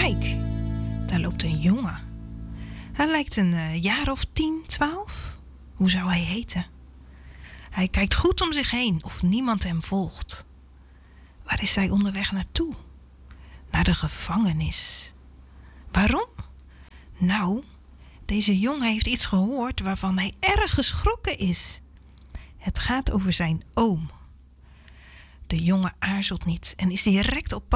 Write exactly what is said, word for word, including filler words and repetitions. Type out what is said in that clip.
Kijk, daar loopt een jongen. Hij lijkt een uh, jaar of tien, twaalf. Hoe zou hij heten? Hij kijkt goed om zich heen of niemand hem volgt. Waar is hij onderweg naartoe? Naar de gevangenis. Waarom? Nou, deze jongen heeft iets gehoord waarvan hij erg geschrokken is. Het gaat over zijn oom. De jongen aarzelt niet en is direct op pad